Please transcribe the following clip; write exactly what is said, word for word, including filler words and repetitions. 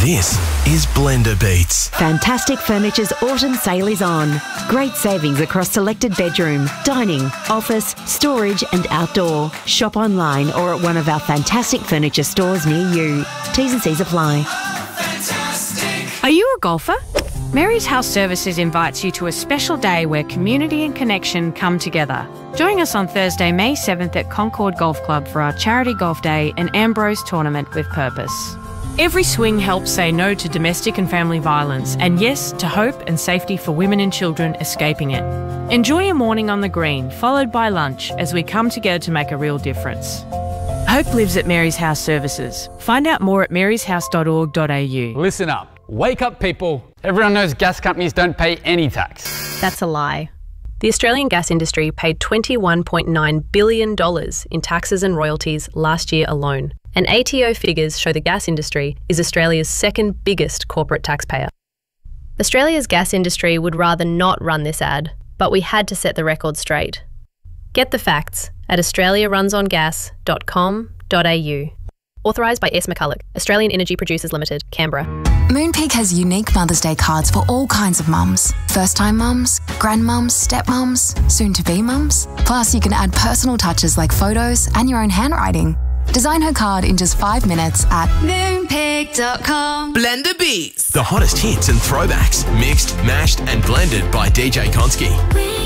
This is Blender Beats. Fantastic Furniture's autumn sale is on. Great savings across selected bedroom, dining, office, storage and outdoor. Shop online or at one of our fantastic furniture stores near you. T's and C's apply. Are you a golfer? Mary's House Services invites you to a special day where community and connection come together. Join us on Thursday, May seventh at Concord Golf Club for our charity golf day and Ambrose tournament with purpose. Every swing helps say no to domestic and family violence and yes to hope and safety for women and children escaping it. Enjoy a morning on the green, followed by lunch as we come together to make a real difference. Hope lives at Mary's House Services. Find out more at marys house dot org dot a u. Listen up. Wake up, people. Everyone knows gas companies don't pay any tax. That's a lie. The Australian gas industry paid twenty-one point nine billion dollars in taxes and royalties last year alone. And A T O figures show the gas industry is Australia's second biggest corporate taxpayer. Australia's gas industry would rather not run this ad, but we had to set the record straight. Get the facts at australia runs on gas dot com dot a u. Authorised by S. McCulloch, Australian Energy Producers Limited, Canberra. Moonpig has unique Mother's Day cards for all kinds of mums. First-time mums, grandmums, stepmums, soon-to-be mums. Plus, you can add personal touches like photos and your own handwriting. Design her card in just five minutes at moonpig dot com. Blender Beats. The hottest hits and throwbacks, mixed, mashed and blended by D J Konski.